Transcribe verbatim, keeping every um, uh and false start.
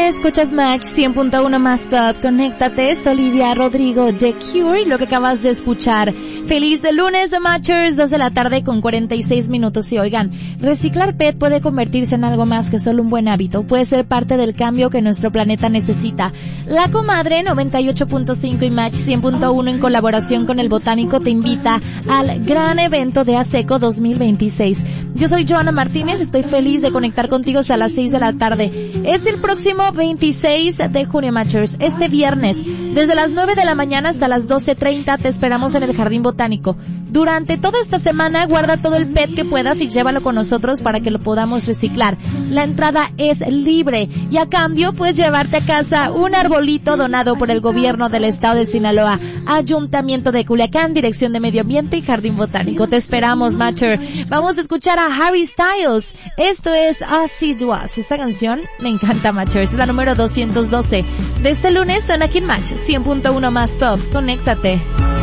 escuchas Match cien punto uno más Pop. Conéctate, es Olivia Rodrigo, The Cure, lo que acabas de escuchar. Feliz de lunes de Matchers, dos de la tarde con cuarenta y seis minutos. Y oigan, reciclar P E T puede convertirse en algo más que solo un buen hábito. Puede ser parte del cambio que nuestro planeta necesita. La Comadre noventa y ocho punto cinco y Match cien punto uno en colaboración con El Botánico te invita al gran evento de ASECO dos mil veintiséis. Yo soy Joana Martínez, estoy feliz de conectar contigo hasta las seis de la tarde. Es el próximo veintiséis de junio, Matchers, este viernes, desde las nueve de la mañana hasta las doce treinta, te esperamos en el Jardín Botánico. Durante toda esta semana, guarda todo el P E T que puedas y llévalo con nosotros para que lo podamos reciclar. La entrada es libre y a cambio puedes llevarte a casa un arbolito donado por el gobierno del estado de Sinaloa, Ayuntamiento de Culiacán, Dirección de Medio Ambiente y Jardín Botánico. Te esperamos, Matcher. Vamos a escuchar a Harry Styles. Esto es As It Was. Esta canción me encanta, Matcher. Es la número doscientos doce. De este lunes suena aquí en Match cien punto uno más Pop. Conéctate.